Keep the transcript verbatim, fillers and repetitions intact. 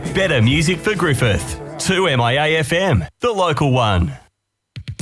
Better music for Griffith. two M I A F M, the local one.